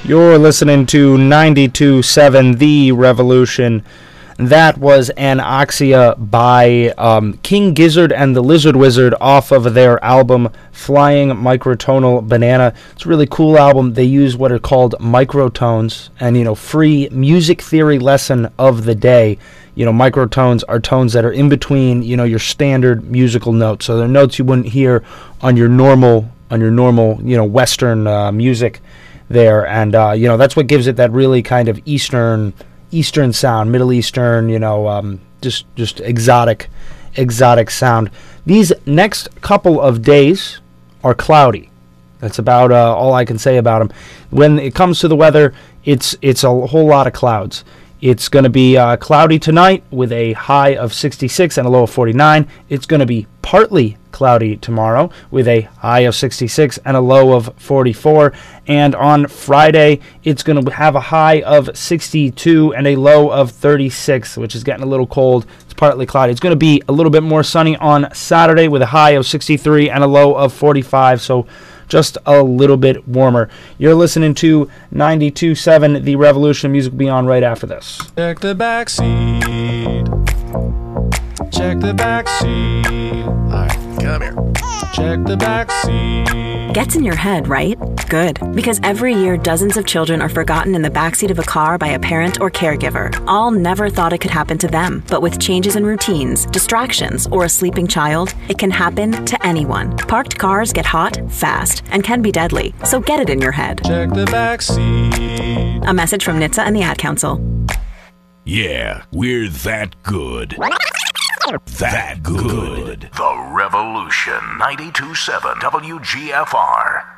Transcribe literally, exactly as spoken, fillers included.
You're listening to ninety-two point seven The Revolution. That was Anoxia by um, King Gizzard and the Lizard Wizard off of their album Flying Microtonal Banana. It's a really cool album. They use what are called microtones, and, you know, free music theory lesson of the day. You know, microtones are tones that are in between, you know, your standard musical notes. So they're notes you wouldn't hear on your normal, on your normal, you know, Western uh, music there. And, uh, you know, that's what gives it that really kind of Eastern Eastern sound, Middle Eastern, you know, um, just just exotic, exotic sound. These next couple of days are cloudy. That's about uh, all I can say about them. When it comes to the weather, it's it's a whole lot of clouds. It's going to be uh, cloudy tonight with a high of sixty-six and a low of forty-nine. It's going to be partly cloudy tomorrow with a high of sixty-six and a low of forty-four. And on Friday, it's going to have a high of sixty-two and a low of thirty-six, which is getting a little cold. It's partly cloudy. It's going to be a little bit more sunny on Saturday with a high of sixty-three and a low of forty-five. So just a little bit warmer. You're listening to ninety-two point seven The Revolution. Music will be on right after this. Check the back seat. Check the back seat. All right, come here. Check the back seat. Gets in your head, right? Good. Because every year, dozens of children are forgotten in the backseat of a car by a parent or caregiver. All never thought it could happen to them. But with changes in routines, distractions, or a sleeping child, it can happen to anyone. Parked cars get hot, fast, and can be deadly. So get it in your head. Check the back seat. A message from N H T S A and the Ad Council. Yeah, we're that good. That good. The Revolution. ninety-two point seven W G F R.